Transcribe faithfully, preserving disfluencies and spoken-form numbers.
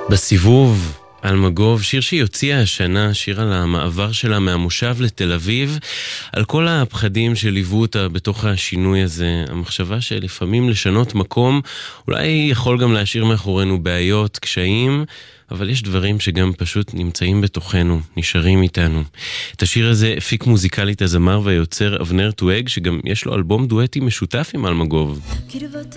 בסיבוב אלמגוב, שיר שהיא הוציאה השנה, שיר על המעבר שלה מהמושב לתל אביב, על כל הפחדים שליוו אותה בתוך השינוי הזה, המחשבה שלפעמים לשנות מקום, אולי יכול גם להשאיר מאחורינו בעיות, קשיים, אבל יש דברים שגם פשוט נמצאים בתוכנו, נשארים איתנו. את השיר הזה הפיק מוזיקלית הזמר והיוצר אבנר טואג, שגם יש לו אלבום דואטי משותף עם אלמגוב.